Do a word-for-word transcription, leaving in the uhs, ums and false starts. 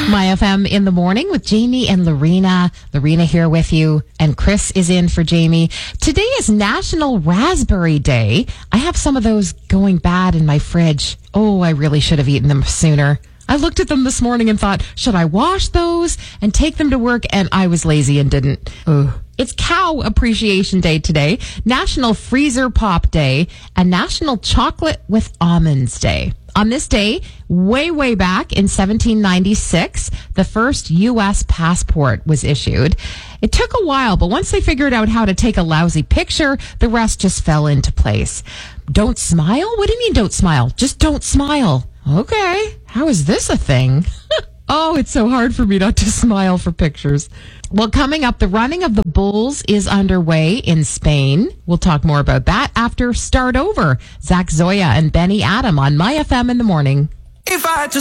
My F M in the morning with Jamie and Lorena. Lorena here with you, and Chris is in for Jamie. Today is National Raspberry Day. I have some of those going bad in my fridge. Oh, I really should have eaten them sooner. I looked at them this morning and thought, should I wash those and take them to work? And I was lazy and didn't. Ugh. It's Cow Appreciation Day today, National Freezer Pop Day, and National Chocolate with Almonds Day. On this day, way, way back in seventeen ninety-six, the first U S passport was issued. It took a while, but once they figured out how to take a lousy picture, the rest just fell into place. Don't smile? What do you mean don't smile? Just don't smile. Okay. How is this a thing? Oh, it's so hard for me not to smile for pictures. Well, coming up, the running of the bulls is underway in Spain. We'll talk more about that after Start Over. Zach Zoya and Benny Adam on My F M in the morning. If I had to